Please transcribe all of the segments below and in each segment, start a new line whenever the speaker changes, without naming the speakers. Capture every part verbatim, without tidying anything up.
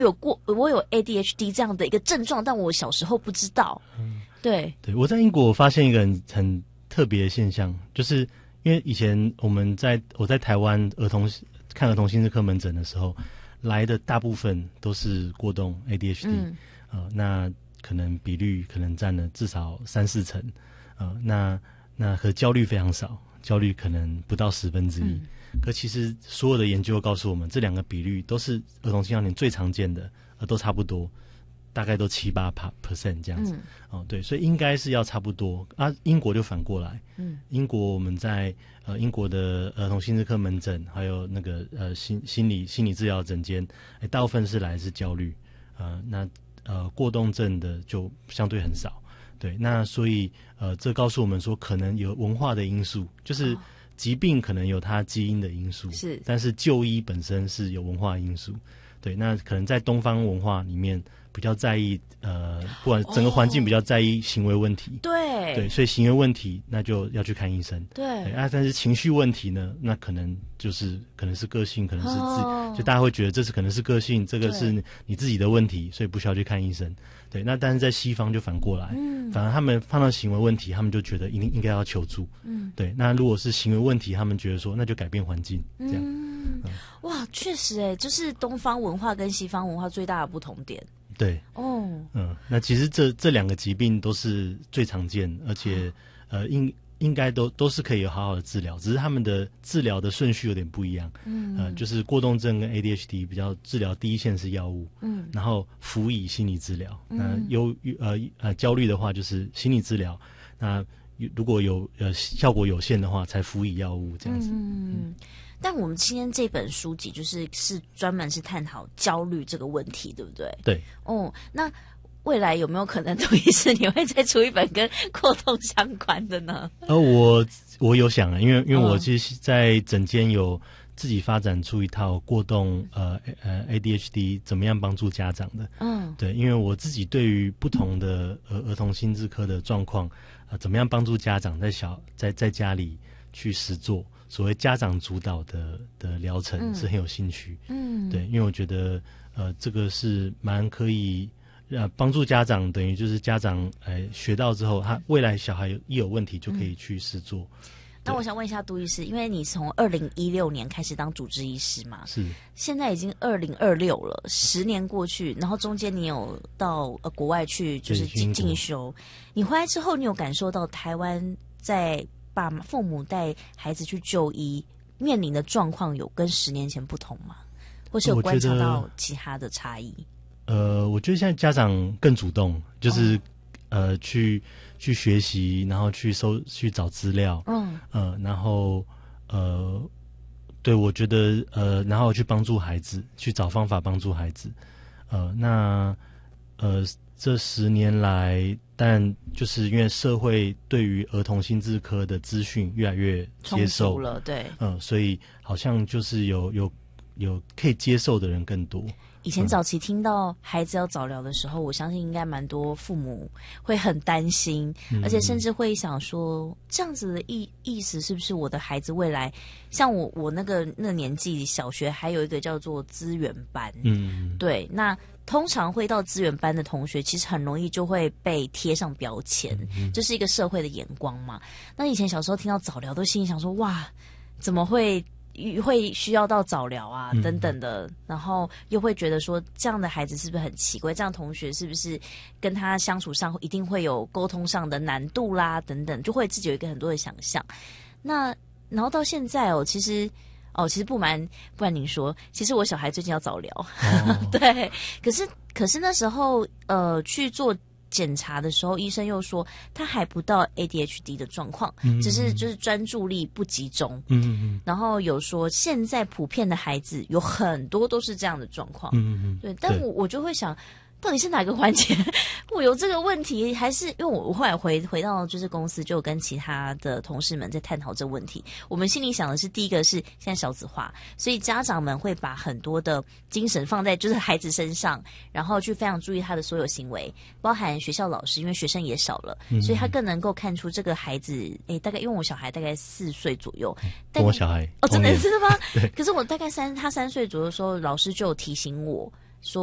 有过我有 A D H D 这样的一个症状，但我小时候不知道。嗯，对
对，我在英国发现一个很很特别的现象，就是因为以前我们在我在台湾儿童看儿童心智科门诊的时候，来的大部分都是过动 A D H D，嗯，呃，那可能比率可能占了至少三四成，呃，那那和焦虑非常少，焦虑可能不到十分之一。嗯，可其实所有的研究告诉我们，这两个比率都是儿童青少年最常见的，呃，都差不多，大概都七八 percent 这样子。嗯，哦，对，所以应该是要差不多啊。英国就反过来，嗯，英国我们在呃英国的儿童心智科门诊，还有那个呃心心理心理治疗诊间，哎，大部分是来自焦虑，呃，那呃过动症的就相对很少。对，那所以呃，这告诉我们说，可能有文化的因素，就是疾病可能有它基因的因素，
是，
但是就医本身是有文化因素。对，那可能在东方文化里面比较在意，呃，不管整个环境比较在意行为问题，
哦，对
对，所以行为问题那就要去看医生，
对，
对啊，但是情绪问题呢，那可能就是可能是个性，可能是自，
哦，
就大家会觉得这是可能是个性，这个是你自己的问题，所以不需要去看医生。对，那但是在西方就反过来，嗯，反而他们碰到行为问题，他们就觉得一定应该要求助，嗯，对。那如果是行为问题，他们觉得说那就改变环境，这样。
嗯，嗯哇，确实哎，就是东方文化跟西方文化最大的不同点。
对，
哦，
嗯，那其实这这两个疾病都是最常见，而且呃应应该都都是可以有好好的治疗，只是他们的治疗的顺序有点不一样。嗯，呃，就是过动症跟 A D H D 比较治疗第一线是药物，嗯，然后辅以心理治疗。那、嗯、忧呃呃焦虑的话就是心理治疗，那如果有呃效果有限的话，才辅以药物这样子。嗯。
嗯，但我们今天这本书籍就是是专门是探讨焦虑这个问题，对不对？
对。
哦，那未来有没有可能杜医师你会再出一本跟过动相关的呢？
呃，我我有想啊，因为因为我其实在诊间有自己发展出一套过动呃呃 A D H D 怎么样帮助家长的。嗯，对，因为我自己对于不同的儿儿童心智科的状况，呃，怎么样帮助家长在小在在家里去实作。所谓家长主导的的疗程是很有兴趣，嗯，对，因为我觉得呃这个是蛮可以呃帮助家长，等于就是家长哎学到之后，他未来小孩一有问题就可以去试做。嗯，
那我想问一下杜医师，因为你从二零一六年开始当主治医师嘛，
是，
现在已经二零二六了，十年过去，然后中间你有到呃国外去就是进进修，你回来之后，你有感受到台湾在爸妈父母带孩子去就医面临的状况有跟十年前不同吗？或是有观察到其他的差异？
呃，我觉得现在家长更主动，就是、哦、呃去去学习，然后去搜去找资料，嗯呃，然后呃，对我觉得呃，然后去帮助孩子，去找方法帮助孩子，呃，那呃。这十年来，但就是因为社会对于儿童心智科的资讯越来越接受
了，对，
嗯，所以好像就是有有有可以接受的人更多。
以前早期听到孩子要早疗的时候，嗯，我相信应该蛮多父母会很担心，嗯，而且甚至会想说，这样子的意意思是不是我的孩子未来，像我我那个那年纪小学还有一个叫做资源班，嗯，对，那通常会到资源班的同学，其实很容易就会被贴上标签，嗯，这是一个社会的眼光嘛。那以前小时候听到早疗，都心里想说，哇，怎么会？会需要到早疗啊等等的，嗯，然后又会觉得说这样的孩子是不是很奇怪，这样同学是不是跟他相处上一定会有沟通上的难度啦等等，就会自己有一个很多的想象。那然后到现在哦，其实哦，其实不瞒不瞒您说，其实我小孩最近要早疗，哦，对，可是可是那时候呃去做检查的时候，医生又说他还不到 A D H D 的状况，嗯，只是就是专注力不集中。嗯嗯，然后有说现在普遍的孩子有很多都是这样的状况。嗯嗯，对，但我我就会想，到底是哪个环节我有这个问题，还是因为我我后来回回到就是公司，就跟其他的同事们在探讨这个问题。我们心里想的是，第一个是现在少子化，所以家长们会把很多的精神放在就是孩子身上，然后去非常注意他的所有行为，包含学校老师，因为学生也少了，嗯，所以他更能够看出这个孩子，诶，大概因为我小孩大概四岁左右，
跟我小孩
哦，真的真的吗？可是我大概三他三岁左右的时候，老师就有提醒我说，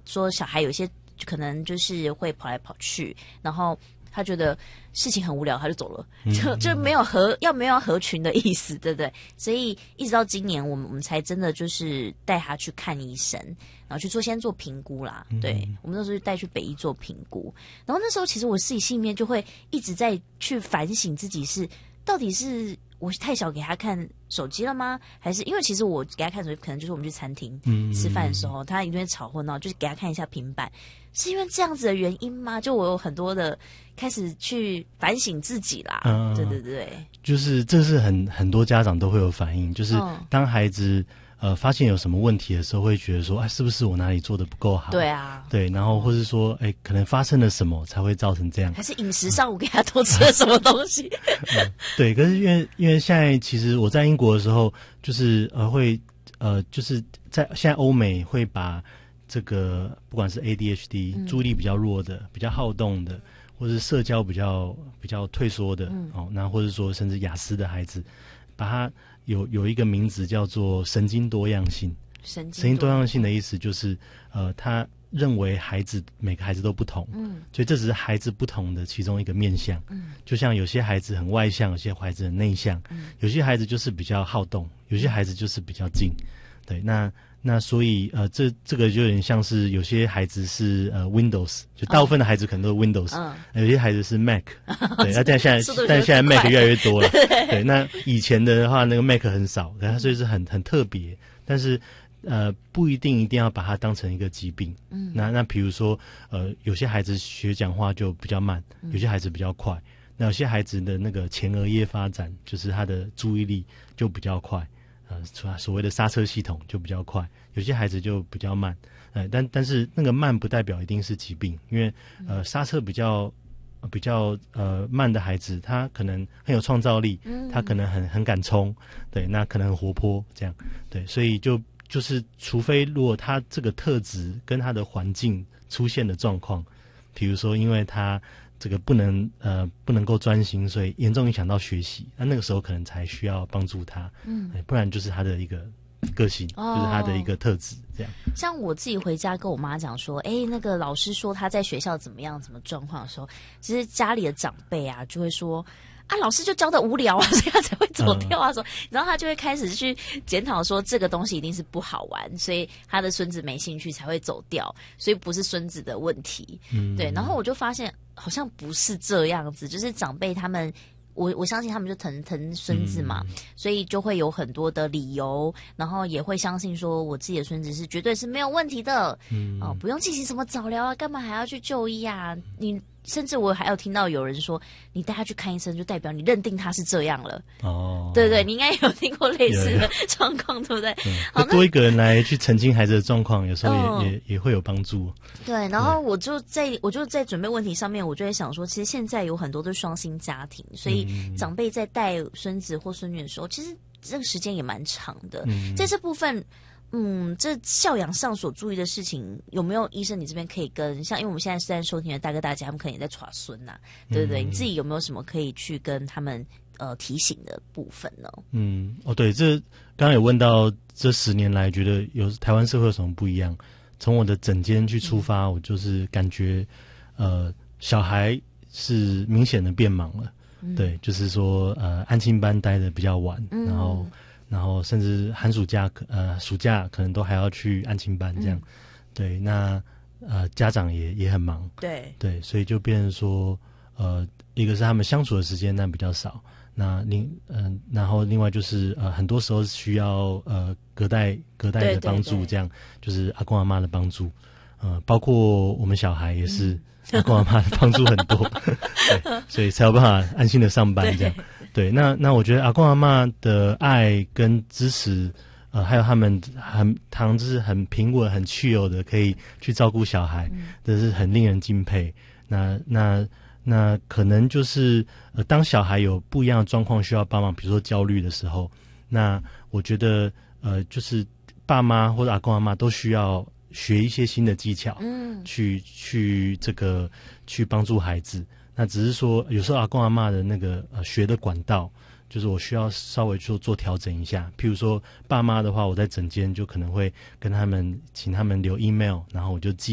说小孩有一些可能就是会跑来跑去，然后他觉得事情很无聊，他就走了，就就没有合要没有要合群的意思，对不对？所以一直到今年，我们我们才真的就是带他去看医生，然后去做先做评估啦。嗯、对，我们那时候就带去北医做评估，然后那时候其实我自己心里面就会一直在去反省自己是到底是我太小给他看手机了吗？还是因为其实我给他看手机，可能就是我们去餐厅吃饭的时候，他一定会吵或闹，就是给他看一下平板。是因为这样子的原因吗？就我有很多的开始去反省自己啦。嗯，对对对，
就是这是很很多家长都会有反应，就是当孩子呃发现有什么问题的时候，会觉得说，哎，是不是我哪里做的不够好？
对啊，
对，然后或是说，哎，可能发生了什么才会造成这样？
还是饮食上我给他多吃了什么东西？
嗯、对，可是因为因为现在其实我在英国的时候，就是呃会呃就是在现在欧美会把这个不管是 A D H D、嗯、注意力比较弱的、比较好动的，或是社交比较比较退缩的，嗯、哦，那或者说甚至雅思的孩子，把它有有一个名字叫做神经多样性。
神经
神经多样性的意思就是，呃，他认为孩子每个孩子都不同，嗯，所以这只是孩子不同的其中一个面向。嗯，就像有些孩子很外向，有些孩子很内向，嗯，有些孩子就是比较好动，有些孩子就是比较静。对，那。那所以呃，这这个就有点像是有些孩子是呃 Windows， 就大部分的孩子可能都是 Windows，、嗯、有些孩子是 Mac， 对，那但现在但现在 Mac 越来越多了，对，那以前的话那个 Mac 很少，它所以是很很特别，但是呃不一定一定要把它当成一个疾病。嗯，那那比如说呃有些孩子学讲话就比较慢，有些孩子比较快，那有些孩子的那个前额叶发展，就是他的注意力就比较快。呃，所谓的刹车系统就比较快，有些孩子就比较慢，呃，但但是那个慢不代表一定是疾病，因为呃刹车比较、呃、比较呃慢的孩子，他可能很有创造力，他可能很很敢冲，对，那可能很活泼，这样，对，所以就就是除非如果他这个特质跟他的环境出现的状况，比如说因为他这个不能呃不能够专心，所以严重影响到学习，那那个时候可能才需要帮助他，嗯，不然就是他的一个个性，哦、就是他的一个特质，这样。
像我自己回家跟我妈讲说，哎，那个老师说他在学校怎么样，什么状况的时候，其实家里的长辈啊就会说。啊，老师就教的无聊啊，所以他才会走掉啊。说、嗯，然后他就会开始去检讨说，这个东西一定是不好玩，所以他的孙子没兴趣才会走掉，所以不是孙子的问题。嗯，对。然后我就发现好像不是这样子，就是长辈他们。我我相信他们就疼疼孙子嘛、嗯，所以就会有很多的理由，然后也会相信说我自己的孙子是绝对是没有问题的，嗯，哦，不用进行什么早疗啊，干嘛还要去就医啊？你甚至我还有听到有人说，你带他去看医生，就代表你认定他是这样了。哦，对对，你应该有听过类似的状况，对不对？
嗯、好，多一个人来去澄清孩子的状况，有时候也、哦、也也会有帮助。
对，然后我就在我就在准备问题上面，我就会想说，其实现在有很多的双薪家庭，所以长辈在带孙子或孙女的时候，其实这个时间也蛮长的。嗯、在这部分。嗯，这教养上所注意的事情，有没有医生你这边可以跟像，因为我们现在是在收听的大哥大姐，他们可能也在耍孙呐，对不对？嗯、你自己有没有什么可以去跟他们呃提醒的部分呢？
嗯，哦，对，这刚刚有问到这十年来，觉得有台湾社会有什么不一样？从我的诊间去出发，嗯、我就是感觉，呃，小孩是明显的变忙了，嗯、对，就是说呃，安亲班待的比较晚，嗯、然后。然后甚至寒暑假，呃，暑假可能都还要去安亲班这样，嗯、对，那呃家长也也很忙，
对
对，所以就变成说，呃，一个是他们相处的时间那比较少，那另嗯、呃，然后另外就是呃，很多时候需要呃隔代隔代的帮助，这样就是阿公阿嬷的帮助，呃，包括我们小孩也是。嗯阿公阿嬷的帮助很多，对，所以才有办法安心的上班这样。对，那那我觉得阿公阿嬷的爱跟支持，呃，还有他们很常就是很平稳、很趣有的，可以去照顾小孩，这、嗯、是很令人敬佩。那那那可能就是呃，当小孩有不一样的状况需要帮忙，比如说焦虑的时候，那我觉得呃，就是爸妈或者阿公阿嬷都需要。学一些新的技巧，嗯，去去这个去帮助孩子。那只是说，有时候阿公阿嬷的那个呃学的管道，就是我需要稍微做做调整一下。譬如说，爸妈的话，我在诊间就可能会跟他们请他们留 email， 然后我就寄。